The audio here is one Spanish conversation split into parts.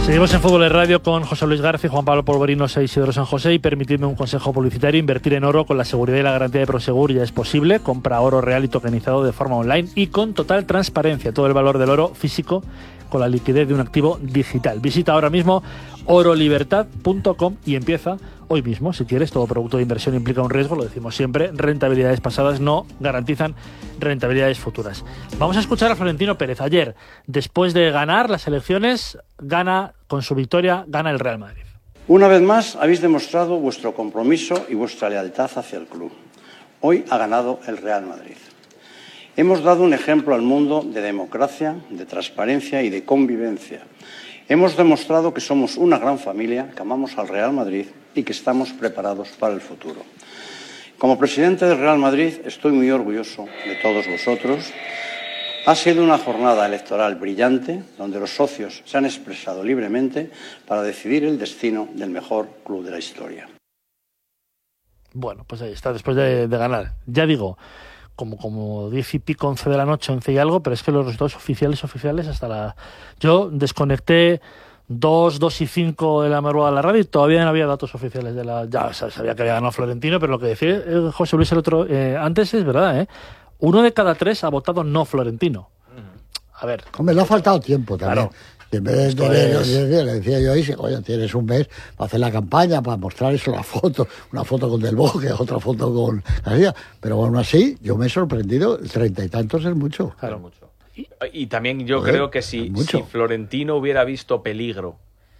Seguimos en Fútbol de Radio con José Luis García, Juan Pablo Polvorino e Isidoro San José. Y permitidme un consejo publicitario: invertir en oro con la seguridad y la garantía de Prosegur ya es posible. Compra oro real y tokenizado de forma online y con total transparencia. Todo el valor del oro físico con la liquidez de un activo digital. Visita ahora mismo orolibertad.com y empieza hoy mismo. Si quieres, todo producto de inversión implica un riesgo, lo decimos siempre. Rentabilidades pasadas no garantizan rentabilidades futuras. Vamos a escuchar a Florentino Pérez. Ayer, después de ganar las elecciones, gana con su victoria, gana el Real Madrid. Una vez más habéis demostrado vuestro compromiso y vuestra lealtad hacia el club. Hoy ha ganado el Real Madrid. Hemos dado un ejemplo al mundo de democracia, de transparencia y de convivencia. Hemos demostrado que somos una gran familia, que amamos al Real Madrid y que estamos preparados para el futuro. Como presidente del Real Madrid estoy muy orgulloso de todos vosotros. Ha sido una jornada electoral brillante, donde los socios se han expresado libremente para decidir el destino del mejor club de la historia. Bueno, pues ahí está, después de ganar. Ya digo, como 10 y pico, 11 de la noche, 11 y algo, pero es que los resultados oficiales hasta la... Yo desconecté 2 y 5 de la madrugada de la radio y todavía no había datos oficiales de la... Ya sabía que había ganado Florentino, pero lo que decía José Luis el otro antes es verdad, ¿eh? 1 de cada 3 ha votado no Florentino. A ver... Hombre, le ha faltado tiempo también. Claro. Y en vez de le decía yo ahí, coño, tienes un mes para hacer la campaña, para mostrar eso, una foto con Del Bosque, otra foto con García. Pero aún así, yo me he sorprendido, 30 y tantos es mucho. Claro, mucho. Y también yo creo que si Florentino hubiera visto peligro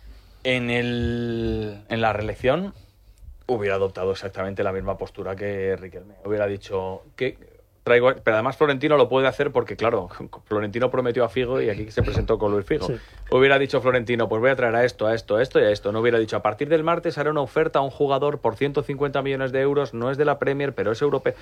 en la reelección, hubiera adoptado exactamente la misma postura que Riquelme. Hubiera dicho que... Pero además Florentino lo puede hacer porque, claro, Florentino prometió a Figo y aquí se presentó con Luis Figo. Sí. Hubiera dicho Florentino, pues voy a traer a esto y a esto. No hubiera dicho, a partir del martes haré una oferta a un jugador por 150 millones de euros, no es de la Premier, pero es europeo.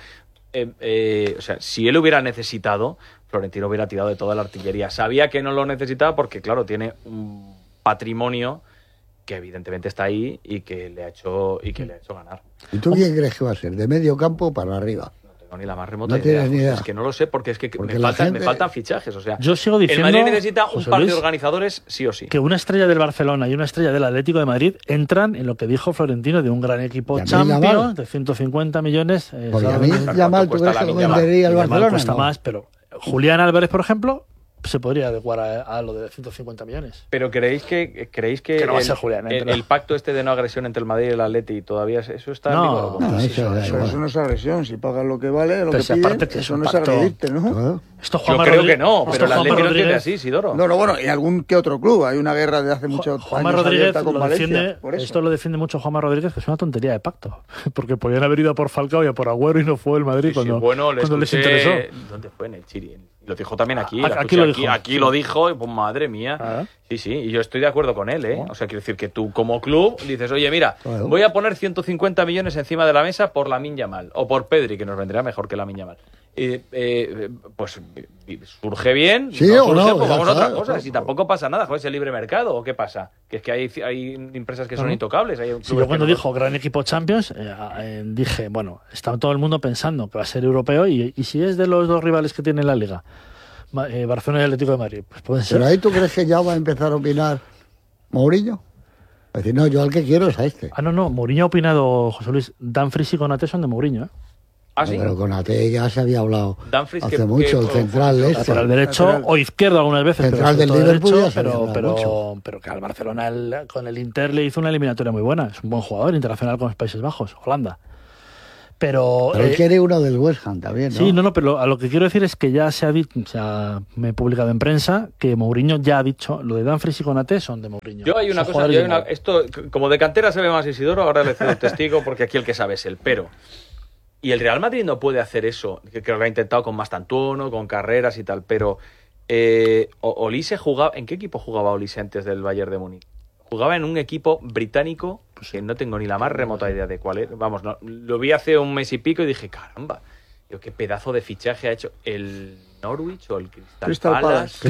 O sea, si él hubiera necesitado, Florentino hubiera tirado de toda la artillería. Sabía que no lo necesitaba porque, claro, tiene un patrimonio que evidentemente está ahí y que le ha hecho ganar. ¿Y tú quién crees que va a ser? ¿De medio campo para arriba? No, ni la más remota idea. Es que no lo sé porque me faltan fichajes. O sea, yo sigo diciendo, el Madrid necesita un par de organizadores sí o sí. Que una estrella del Barcelona y una estrella del Atlético de Madrid entran en lo que dijo Florentino de un gran equipo Champions de 150 millones. Porque a mí Yamal, ¿tú crees que vendería el Barcelona? Cuesta más, pero Julián Álvarez, por ejemplo, se podría adecuar a lo de 150 millones. Pero ¿creéis que no va a ser Julián, el pacto este de no agresión entre el Madrid y el Atleti todavía eso está en vigor? No, eso no es agresión. Si pagas lo que vale, lo que piden, eso no es agredirte, ¿no? Yo creo que no, pero el Atleti no tiene así, Isidoro. No, bueno, y algún que otro club. Hay una guerra de hace mucho tiempo. Juanma Rodríguez esto lo defiende mucho Juanma Rodríguez, que es una tontería de pacto. Porque podían haber ido a por Falcao y a por Agüero y no fue el Madrid cuando les interesó. ¿Dónde fue? En el Chiri. Lo dijo también aquí. Aquí lo dijo, pues madre mía. Sí, y yo estoy de acuerdo con él, ¿eh? O sea, quiero decir que tú como club dices, oye, mira, voy a poner 150 millones encima de la mesa por Lamine Yamal o por Pedri, que nos vendría mejor que Lamine Yamal. Pues surge bien, sí, no surge, no, pues vamos a otra cosa. Claro. Si tampoco pasa nada, joder, es el libre mercado, ¿o qué pasa? Que es que hay empresas que son intocables. Yo cuando dijo gran equipo Champions, dije, bueno, está todo el mundo pensando que va a ser europeo y si es de los dos rivales que tiene la Liga, Barcelona y Atlético de Madrid, pues pueden ser. Pero ahí tú crees que ya va a empezar a opinar Mourinho. Es decir, no, yo al que quiero es a este. No, Mourinho ha opinado, José Luis, Dumfries y Konaté son de Mourinho, ¿eh? ¿Ah, sí? Pero Konaté ya se había hablado Dumfries hace mucho, el central este. Lateral derecho o izquierdo algunas veces, central del Liverpool, pero que al Barcelona con el Inter le hizo una eliminatoria muy buena. Es un buen jugador internacional con los Países Bajos, Holanda. Pero él quiere uno del West Ham también, ¿no? Sí, pero a lo que quiero decir es que ya me he publicado en prensa que Mourinho ya ha dicho lo de Dumfries y Konaté son de Mourinho. Hay una cosa, esto como de cantera se ve más Isidoro, ahora le cedo el testigo porque aquí el que sabe es él, pero y el Real Madrid no puede hacer eso, que creo que ha intentado con Mastantuono, con Carreras y tal, pero Olise jugaba, ¿en qué equipo jugaba Olise antes del Bayern de Múnich? Jugaba en un equipo británico que no tengo ni la más remota idea de cuál es. Vamos, lo vi hace un mes y pico y dije, caramba, qué pedazo de fichaje ha hecho el Norwich o el Crystal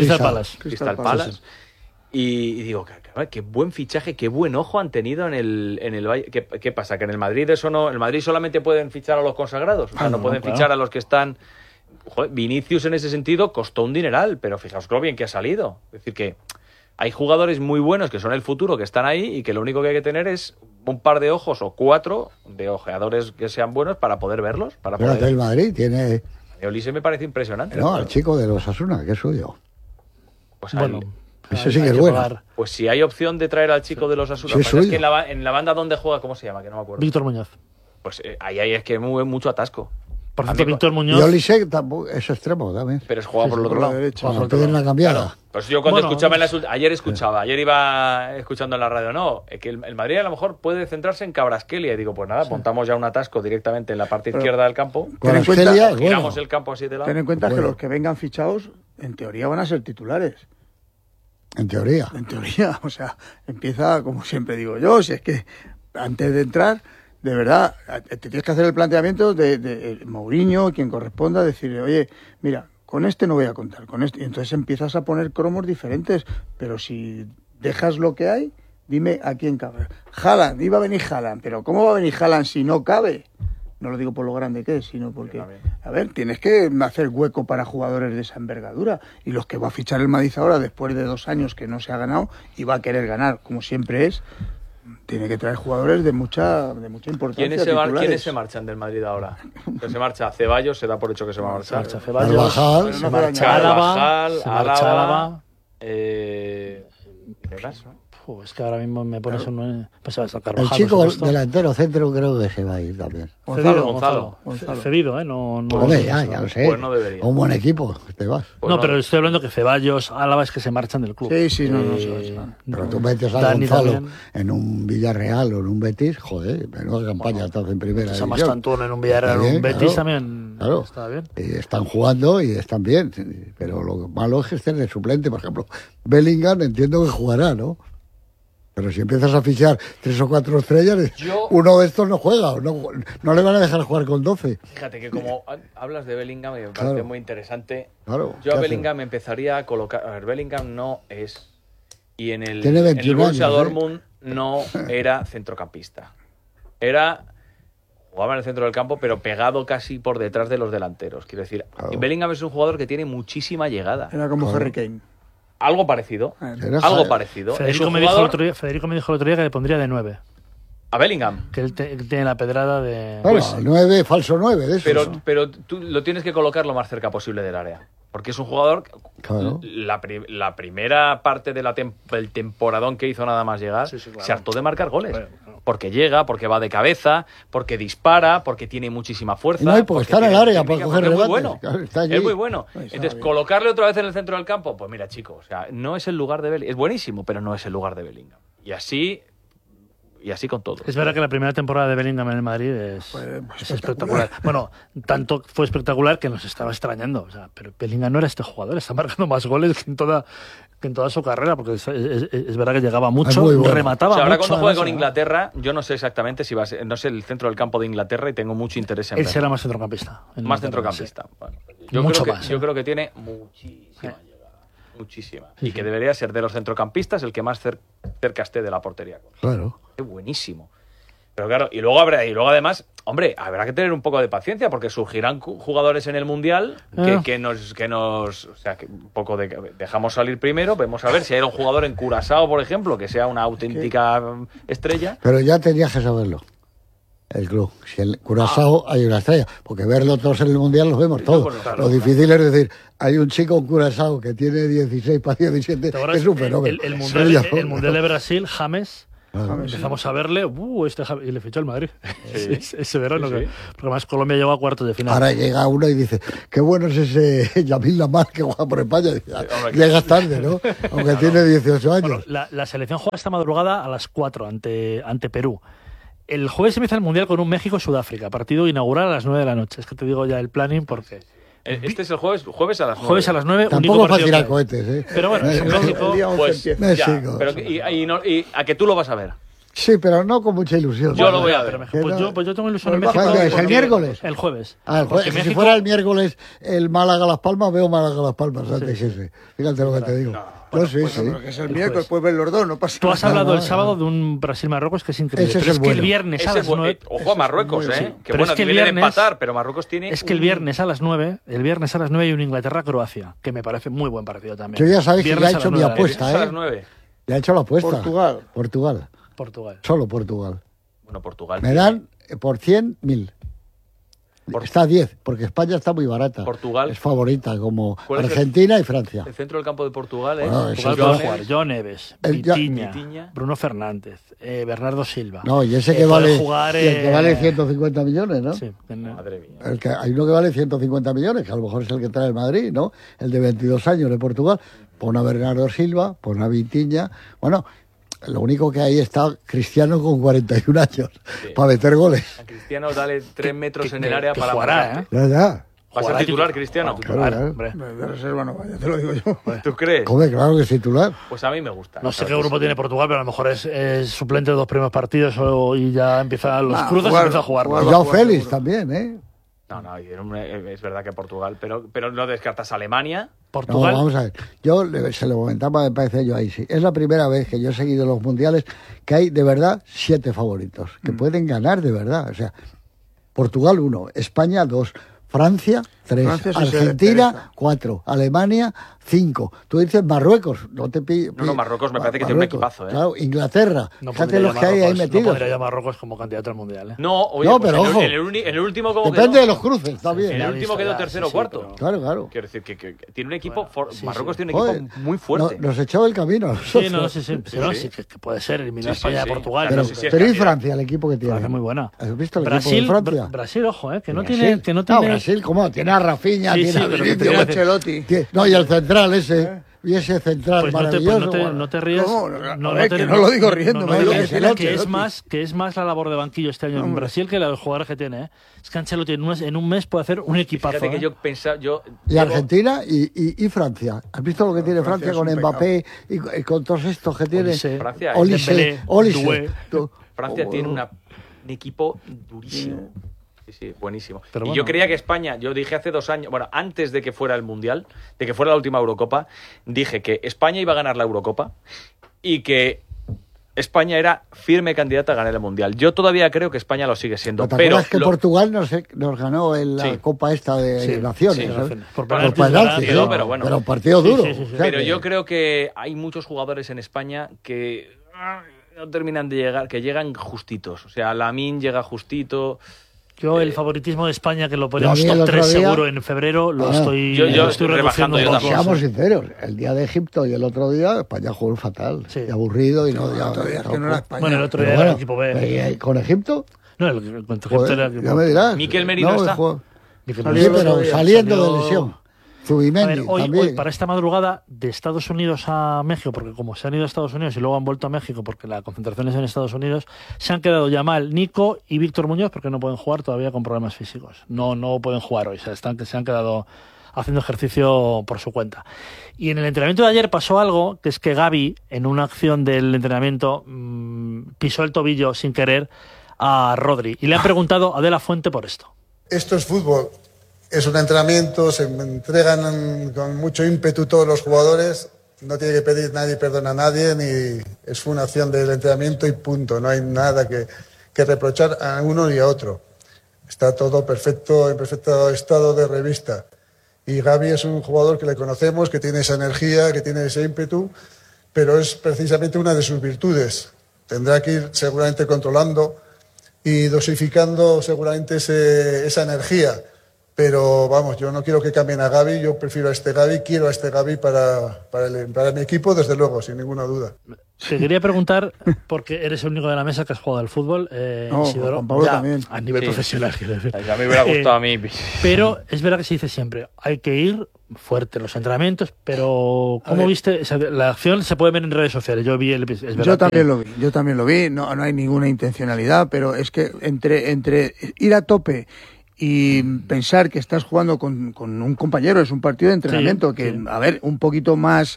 Palace. Y digo, qué buen fichaje, qué buen ojo han tenido en el Valle. ¿Qué pasa? ¿Que en el Madrid eso no? ¿El Madrid solamente pueden fichar a los consagrados? O sea, no pueden fichar a los que están... Joder, Vinicius en ese sentido costó un dineral, pero fijaos lo bien que ha salido. Es decir que... Hay jugadores muy buenos que son el futuro, que están ahí y que lo único que hay que tener es un par de ojos o 4 de ojeadores que sean buenos para poder verlos. Fíjate, el Madrid tiene... Ulises me parece impresionante. No, al chico de los Osasuna, que es suyo. Pues bueno, ese sí que es bueno. Pues si hay opción de traer al chico de los Osasuna, Sí, es que en la banda donde juega, ¿cómo se llama? Que no me acuerdo. Víctor Muñoz. Pues ahí es que mueve mucho atasco. Por cierto, Víctor Y Muñoz... Olisek es extremo también. Pero es juega por el otro lado. Cuando piden la cambiada. Pues yo cuando Bueno, escuchaba ayer iba escuchando en la radio, no, que el Madrid a lo mejor puede centrarse en Cabrasquelia y digo, pues nada, montamos ya un atasco directamente en la parte izquierda del campo. Kvaratskhelia es Giramos bueno. el campo así de lado. Ten en cuenta que Bueno. los que vengan fichados, en teoría van a ser titulares. En teoría. En teoría, o sea, empieza como siempre digo yo, si es que antes de entrar, de verdad, te tienes que hacer el planteamiento de Mourinho, quien corresponda, decirle, oye, mira, con este no voy a contar, con este. Y entonces empiezas a poner cromos diferentes, pero si dejas lo que hay, dime a quién cabe. Haaland, iba a venir Haaland, pero ¿cómo va a venir Haaland si no cabe? No lo digo por lo grande que es, sino porque, a ver, tienes que hacer hueco para jugadores de esa envergadura. Y los que va a fichar el Madrid ahora, después de 2 años que no se ha ganado, y va a querer ganar, como siempre es, tiene que traer jugadores de mucha importancia. ¿Quiénes se marchan del Madrid ahora? Que se marcha Ceballos, se da por hecho que se va a marchar. Se marcha Ceballos, se marcha Álava, se marcha Álava. Es que ahora mismo me pones pensaba estar El chico delantero centro creo que se va a ir también. Gonzalo. Cedido, no. Hombre, ya lo sé. Pues no debería. Un buen equipo, te vas. Pues no, pero estoy hablando que Ceballos, Álava es que se marchan del club. Sí, no se van. Pero tú metes a Dani Gonzalo también. en un Villarreal o en un Betis, joder, menuda campaña estás en primera San división. Mastantón en un Villarreal, Está bien, un Betis claro, también claro. está bien. Y están jugando y están bien, pero lo malo es que estén de suplente. Por ejemplo, Bellingham entiendo que jugará, ¿no? Pero si empiezas a fichar 3 o 4 estrellas, uno de estos no juega, no le van a dejar jugar con 12. Fíjate que como hablas de Bellingham, me parece muy interesante. Claro, Yo a Bellingham empezaría a colocar... A ver, Bellingham no es... Y en el Tiene 21 Borussia años, Dortmund no era centrocampista. Jugaba en el centro del campo, pero pegado casi por detrás de los delanteros. Quiero decir, Claro. Bellingham es un jugador que tiene muchísima llegada. Era como Harry Kane. Algo parecido. Federico me dijo el otro día que le pondría de 9. A Bellingham. Que él tiene la pedrada de... Claro, 9, falso 9 de esos. Pero tú lo tienes que colocar lo más cerca posible del área. Porque es un jugador... Claro. La primera parte del temporadón que hizo nada más llegar, claro. se hartó de marcar goles. Claro. Porque llega, porque va de cabeza, porque dispara, porque tiene muchísima fuerza. No, y porque está en el tiene área técnica, para coger porque rebates. es muy bueno. Claro, está allí. Es muy bueno. Está Entonces, bien. colocarle otra vez en el centro del campo, pues mira, chicos, o sea, no es el lugar de Bellingham. Es buenísimo, pero no es el lugar de Bellingham. Y así con todo. Es verdad que la primera temporada de Bellingham en el Madrid es espectacular. Bueno, tanto fue espectacular que nos estaba extrañando. O sea, pero Bellingham no era este jugador, está marcando más goles que en toda su carrera, porque es verdad que llegaba mucho, muy bueno. remataba O sea, ahora mucho. cuando juegue con además, Inglaterra, yo no sé exactamente si va a ser, no sé el centro del campo de Inglaterra y tengo mucho interés en él verlo. será más centrocampista. Más centrocampista. Sí. Bueno, Mucho más, yo creo que tiene muchísima llegada. Muchísima. Sí, Y que debería ser de los centrocampistas el que más cerca esté de la portería. Claro. Qué buenísimo. Pero claro, y luego además, hombre, habrá que tener un poco de paciencia porque surgirán jugadores en el Mundial que nos, o sea, que un poco dejamos salir primero, vemos a ver si hay un jugador en Curazao, por ejemplo, que sea una auténtica estrella. Pero ya tenías que saberlo. El club. Si en Curazao hay una estrella, porque verlo todos en el Mundial los vemos todos. Pues, claro, Lo difícil es decir, hay un chico en Curazao que tiene 16 para 17, es un fenómeno. El mundial de Brasil, James... Empezamos a verle, y le fichó el Madrid ese verano. Sí. Porque además Colombia llegó a cuartos de final. Ahora llega uno y dice, qué bueno es ese Yamil Lamar que juega por España. Dice, llegas tarde, ¿no? Aunque tiene 18 años. Bueno, la selección juega esta madrugada a las 4 ante Perú. El jueves se empieza el Mundial con un México-Sudáfrica, partido inaugural a las 9 de la noche. Es que te digo ya el planning porque... Este es el jueves a las 9. Jueves a las 9, Tampoco único para tirar partido que hay. cohetes, ¿eh? Pero bueno, es México... Pues, México. pero y a que tú lo vas a ver. Sí, pero no con mucha ilusión. Yo lo voy a ver. Pues yo tengo ilusión en Pues México. ¿cuándo es? ¿El miércoles? El jueves. Ah, Porque si México- fuera el miércoles el Málaga-Las Palmas, veo Málaga-Las Palmas antes ese. Fíjate lo que te digo. Yo sí, Bueno, sí. pero que es el El miércoles, jueves. puedes ver los dos, no pasa Tú has nada. hablado el no, sábado no. de un Brasil-Marruecos que es increíble. Ese es Pero el es que el bueno. viernes a las 9... Ojo a Marruecos, Sí, que pero bueno, es que el viene de viernes- empatar, pero Marruecos tiene... Es que el viernes a las 9, hay un Inglaterra-Croacia, que me parece muy buen partido también. Yo ya sabéis que Viernes ya he a hecho las mi 9 de la noche. apuesta, a las ¿eh? 9. Le ha hecho la apuesta. Portugal. Portugal. Solo Portugal. Bueno, Portugal. Me dan por 100.000. Está a 10, porque España está muy barata. Portugal. Es favorita, como ¿Cuál es Argentina y Francia. El centro del campo de Portugal, Bueno, Portugal Eso puede es- jugar John Neves, El- Vitinha, Vitinha. Bruno Fernández, Bernardo Silva. No, y ese que puede vale, jugar, y el que vale 150 millones, ¿no? Sí, Madre mía. Hay uno que vale 150 millones, que a lo mejor es el que trae el Madrid, ¿no? El de 22 años de Portugal. Pon a Bernardo Silva, pon a Vitinha. Bueno, lo único que ahí está Cristiano con 41 años para meter goles. A Cristiano dale 3 metros en el área que para jugará, marcarte. Ya, ya. ¿Va a ser Jugará titular, Cristiano? Titular, Claro, hombre. De reserva no vaya, te lo digo yo. ¿Tú crees? Come, claro que es titular. Pues a mí me gusta. No sé qué grupo tiene Portugal, pero a lo mejor es suplente de los primeros partidos y ya empieza los Ah, cruces y jugar- empieza a jugar. jugar- Joao jugar Félix seguro. también, ¿eh? No, es verdad que Portugal, pero no descartas a Alemania. No, Portugal, vamos a ver. Yo se lo comentaba, me parece yo ahí sí. Es la primera vez que yo he seguido los mundiales que hay de verdad 7 favoritos que pueden ganar de verdad. O sea, Portugal 1, España 2, Francia 3, Francia sí se Argentina interesa. 4, Alemania 5. Tú dices Marruecos, no te No, Marruecos me parece que tiene un equipazo, ¿eh? Claro, Inglaterra, no fíjate pondría los que hay ahí Marruecos, no metidos. pondría yo a Marruecos como candidato al Mundial. ¿eh? No, oye, No, pues pero en, ojo. en el último como Depende quedó, de los cruces también. en la el último lista quedó ya, tercero o sí, cuarto. pero- Claro, claro. Quiero decir que tiene un equipo, sí, Marruecos sí. tiene un equipo Joder, muy fuerte. Nos echó el camino a nosotros. Sí, no, sí, que puede ser eliminar a Sí, sí, España sí. de Portugal. Pero, sí, sí, es pero ¿y candidato. Francia, el equipo que tiene? Francia muy buena. ¿Has visto el Brasil, equipo de Francia? Brasil, ojo, que no Brasil. tiene, que no tiene. Brasil, ¿cómo? Tiene a Rafinha, Sí, tiene sí, a pero que Vinicius, te iba a decir- Ancelotti. No, y el central ese, y ese central Pues maravilloso. no te rías. No, a ver, que no lo digo riéndome, te digo rías, que que, Ancelotti. es más la labor de banquillo este año en Hombre. Brasil que los jugadores que tiene. ¿eh? Es que Ancelotti en un mes puede hacer un equipazo. Fíjate que ¿eh? yo pensaba, Y Argentina y Francia. ¿Has visto lo que tiene Francia Francia es con un Mbappé y con todos estos que tiene? Olise, Francia, Dembélé, Olise. Doué. Francia Oh, tiene oh. un equipo durísimo. Sí, buenísimo. Pero y bueno. yo creía que España, yo dije hace 2 años, bueno, antes de que fuera el Mundial, de que fuera la última Eurocopa, dije que España iba a ganar la Eurocopa y que España era firme candidata a ganar el Mundial. Yo todavía creo que España lo sigue siendo, ¿Te pero acuerdas que Portugal nos ganó en la Sí. Copa esta de Sí, Naciones? sí, ¿sabes? por Por penaltis, penaltis, quedó, ¿eh? pero bueno. Pero partido Sí, duro. sí, sí, sí. O sea pero que- yo creo que hay muchos jugadores en España que no terminan de llegar, que llegan justitos. O sea, Lamine llega justito. Yo el favoritismo de España, que lo ponemos Yo vi el top otro 3 día- seguro en febrero, lo Ah, estoy, yo lo estoy reduciendo rebajando un yo poco. también. Seamos sinceros, el día de Egipto y el otro día España jugó fatal, Sí. y aburrido y no. El otro día es que no era España. Bueno, el otro Pero día bueno, era el equipo B. ¿con Egipto? No, el contra Joder, Egipto era el equipo ya me dirás. Mikel Merino está. jugó- Mikel Sí, Merino. el pero otro día, saliendo salió- de lesión. A ver, Zubimendi hoy, también. para esta madrugada de Estados Unidos a México, porque como se han ido a Estados Unidos y luego han vuelto a México porque la concentración es en Estados Unidos, se han quedado Yamal, Nico y Víctor Muñoz porque no pueden jugar todavía con problemas físicos. No pueden jugar hoy, se han quedado haciendo ejercicio por su cuenta. Y en el entrenamiento de ayer pasó algo, que es que Gavi, en una acción del entrenamiento, pisó el tobillo sin querer a Rodri. Y le han preguntado a De La Fuente por esto. Esto es fútbol, es un entrenamiento, se entregan con mucho ímpetu todos los jugadores, no tiene que pedir nadie perdón a nadie, ni es una acción del entrenamiento y punto, no hay nada que reprochar a uno ni a otro. Está todo perfecto, en perfecto estado de revista. Y Gavi es un jugador que le conocemos, que tiene esa energía, que tiene ese ímpetu, pero es precisamente una de sus virtudes. Tendrá que ir seguramente controlando y dosificando seguramente esa energía. Pero vamos, yo no quiero que cambien a Gavi, yo prefiero a este Gavi, quiero a este Gavi para mi equipo, desde luego, sin ninguna duda. Te quería preguntar, porque eres el único de la mesa que has jugado al fútbol, No, Isidoro, Juan Pablo ya, también. a nivel Sí. profesional, quiero decir. A mí me hubiera gustado a mí. Pero es verdad que se dice siempre, hay que ir fuerte en los entrenamientos, pero ¿cómo ver. viste? O sea, la acción se puede ver en redes sociales, yo vi el episodio. Yo también lo vi, no hay ninguna intencionalidad, pero es que entre ir a tope y pensar que estás jugando con un compañero, es un partido de entrenamiento, Sí, que, sí. a ver, un poquito más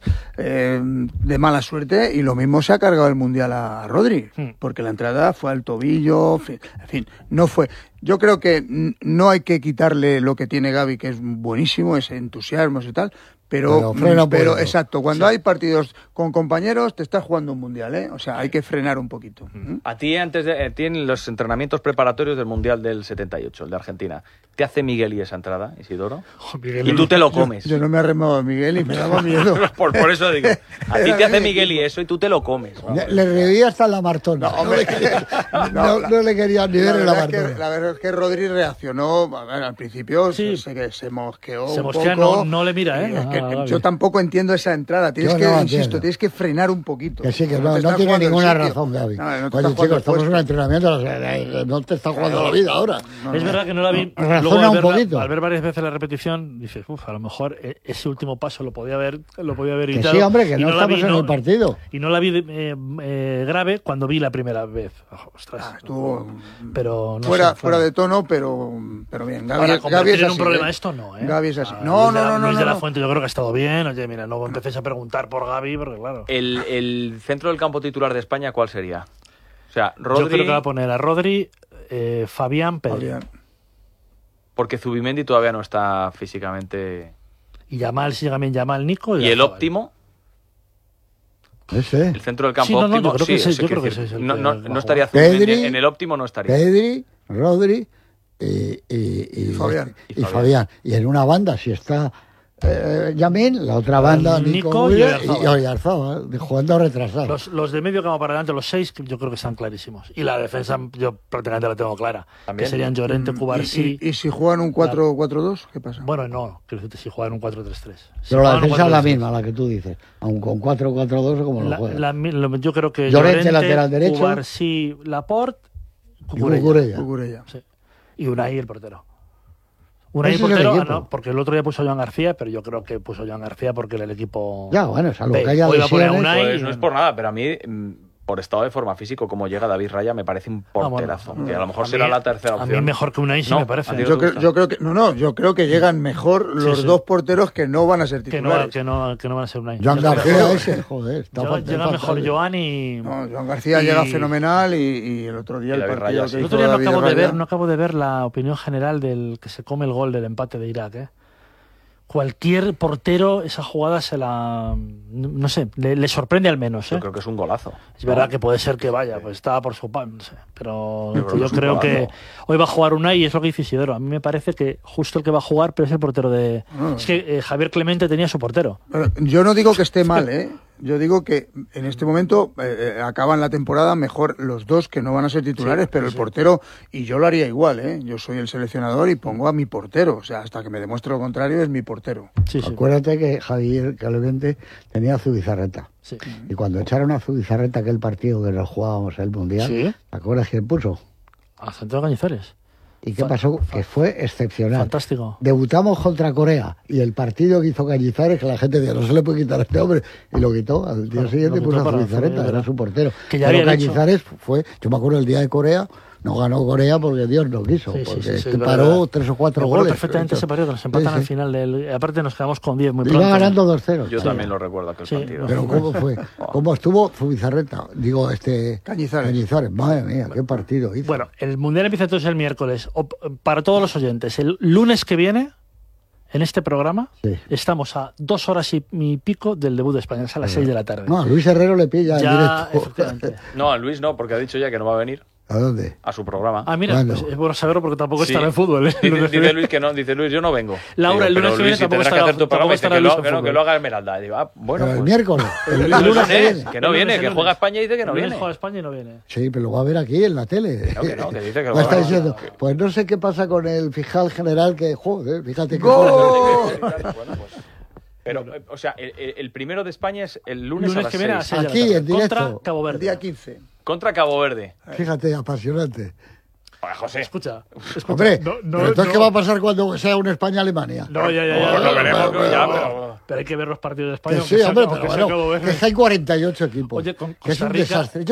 de mala suerte, y lo mismo se ha cargado el Mundial a Rodri, porque la entrada fue al tobillo, en fin, no fue. Yo creo que no hay que quitarle lo que tiene Gavi, que es buenísimo, ese entusiasmo y tal, Pero frena un poquito. exacto, cuando hay partidos con compañeros, te estás jugando un mundial, ¿eh? O sea, hay que frenar un poquito. A ti, tienen los entrenamientos preparatorios del Mundial del 78, el de Argentina. ¿Te hace Miguel y esa entrada, Isidoro? Y tú te lo comes. Yo no me arremo a Miguel y me daba miedo. por eso digo. A ti te hace Miguel y eso y tú te lo comes. Le reía hasta la Martona. No, hombre. No le quería ni ver en la Martona. La verdad es que Rodri reaccionó, a ver, al principio Sí. sé que se mosqueó Se un mosquea, poco. no le mira, ¿eh? Es que Gavi. yo tampoco entiendo esa entrada. Tienes Yo que, no la insisto, entiendo. tienes que frenar un poquito. Que sí, que te no estás tiene jugando el ninguna sitio. razón, Gaby. No te Oye, estás jugando chicos, el estamos en un puesto. entrenamiento, no te está jugando la vida ahora. Es verdad que no la vi. Razona Luego, un al poquito. al ver varias veces la repetición, dices, a lo mejor ese último paso lo podía haber Que evitado. sí, hombre, que Y no la vi, estamos en el partido. Y no la vi grave cuando vi la primera vez. Ostras. Estuvo Pero no fuera, sé, fuera de tono, pero bien. Para Gaby convertir es en así, un problema ¿eh? esto no, ¿eh? Gaby es así. Ah, No, Luis de la no. Fuente yo creo que ha estado bien. Oye, mira, no empecéis a preguntar por Gaby, porque claro. El centro del campo titular de España, ¿cuál sería? O sea, Rodri, Yo creo que va a poner a Rodri, Fabián, Pedri. Fabián. porque Zubimendi todavía no está físicamente. Y Yamal, si llega bien Yamal, Nico. Y el Oyarzabal. óptimo, Ese. el centro del campo Sí, no, óptimo. yo creo que sí, ese- yo creo que quiero ese es decir, el no, que no, va a no estaría jugar. Zubimendi, Pedri, en el óptimo no estaría. Pedri, Rodri y Fabián. Y Fabián. Y en una banda, si está Yamin, la otra banda, Nico Nico y Williams Oyarzabal. y Oyarzabal, jugando retrasado. Los de medio campo para adelante, los 6, yo creo que están clarísimos. Y la defensa, yo prácticamente la tengo clara. También. Que serían Llorente, Cubarsí. ¿Y si juegan un 4-4-2? ¿Qué pasa? Bueno, no, quiero decirte, si juegan un 4-3-3. Si Pero la juegan un defensa es la 4-3-3. misma, la que tú dices. Aun con 4-4-2 como lo juega. Yo creo que Llorente, lateral derecho. Cubarsí, Laporte, Y Cucurella. Cucurella. Cucurella. Sí. Y Unai el portero. Unai Ese es el portero, equipo. porque el otro día puso a Joan García, pero yo creo que puso a Joan García porque el equipo... Ya, bueno, salvo Ve, que haya hoy va a poner a lesiones. Unai. Pues no es por nada, pero a mí, por estado de forma físico, como llega David Raya, me parece un porterazo. Que a lo mejor A será mí- la tercera A opción. mí mejor que Unai sí No, me parece. a ti no Yo te creo, gusta. yo creo que yo creo que llegan mejor los sí. dos porteros que no van a ser que no titulares. van a ser Unai. Joan Yo creo que García mejor- ese, joder. Llega mejor Joan y... No, Joan García y- llega fenomenal y el otro día Y el David partido Raya, que sí. El hizo otro día David Raya. no acabo de ver la opinión general del que se come el gol del empate de Irak, ¿eh? Cualquier portero esa jugada se la... No sé, le sorprende al menos, Yo ¿eh? creo que es un golazo. Es verdad que puede ser que vaya, pues estaba por su pan, no sé. Pero Yo creo que yo es un creo que golazo. hoy va a jugar Unai y es lo que dice Isidoro. A mí me parece que justo el que va a jugar, pero es el portero de... Es que Javier Clemente tenía su portero. Bueno, yo no digo que esté mal, ¿eh? Yo digo que en este momento acaban la temporada mejor los dos que no van a ser titulares, pero el portero, y yo lo haría igual, ¿eh? Yo soy el seleccionador y pongo a mi portero, o sea, hasta que me demuestre lo contrario es mi portero. Sí, sí. Acuérdate que Javier Clemente tenía a Zubizarreta. Sí. Y cuando echaron a Zubizarreta aquel partido que nos jugábamos el Mundial, Sí. ¿te acuerdas quién puso? A Santiago Cañizares. ¿Y qué pasó? Que fue excepcional. Fantástico. Debutamos contra Corea y el partido que hizo Cañizares, que la gente decía, no se le puede quitar a este hombre, y lo quitó. Al día Claro, siguiente lo puso quitó a para Zubizarreta, Zubizarreta. era su portero. Que ya Pero había dicho. Cañizares fue, yo me acuerdo el día de Corea, no ganó Corea porque Dios no quiso, Sí, sí, porque sí, sí, este es paró verdad. 3 o 4 Me acuerdo goles. perfectamente ese partido que nos empatan Sí, sí. al final del... Aparte nos quedamos con 10 muy Iba pronto. ganando 2-0. Yo Sí. también lo recuerdo aquel Sí. partido. Pero ¿cómo fue? ¿Cómo estuvo Zubizarreta? Digo, Cañizares. Madre mía, qué partido hizo. Bueno, el Mundial empieza entonces el miércoles. Para todos los oyentes, el lunes que viene, en este programa, Sí. estamos a 2 horas y pico del debut de España, es a las 6 de la tarde. No, a Luis Herrero le pilla en ya, directo. efectivamente. No, a Luis no, porque ha dicho ya que no va a venir ¿A dónde? a su programa. Ah, mira, ¿Cuándo? pues es bueno saberlo porque tampoco Sí. estará en fútbel. ¿eh? Dice Luis que no, dice Luis, yo no vengo. Laura, el Digo, lunes pero que viene Luis, si tampoco tendrás que estará- hacer tu programa, tampoco dice estará que, Luis lo, con que no, fútbol. que lo haga Esmeralda. Y digo, bueno, Pero el pues, miércoles. El el lunes lunes, que viene. que no viene, que juega España y dice que no El lunes viene. juega España y no viene. Sí, pero lo va a ver aquí en la tele. Que no, que dice que lo Me va está a- diciendo, pues no sé qué pasa con el fiscal general que, joder, fíjate que... ¡Gol! Bueno, pues, pero, o sea, el primero de España es el lunes, Lunes a las que viene a las 6, 6 de la Aquí, tarde. en directo. Contra Cabo El Verde. día 15. contra Cabo Verde. Fíjate, apasionante. Joder, José. Escucha. Hombre, no, pero entonces, ¿qué va a pasar cuando sea un España-Alemania? No, ya. Pues lo veremos, pero- ya, pero... Pero hay que ver los partidos de Que España. sí, aunque sea- hombre, aunque pero sea bueno, Cabo Verde. que hay 48 equipos. Oye, con que es Costa un Rica- desastre.